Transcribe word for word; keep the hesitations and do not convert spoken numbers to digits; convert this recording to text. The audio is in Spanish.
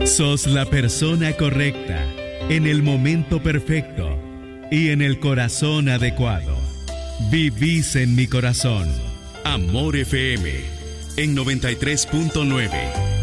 Sos la persona correcta, en el momento perfecto y en el corazón adecuado. Vivís en mi corazón. Amor F M en noventa y tres punto nueve.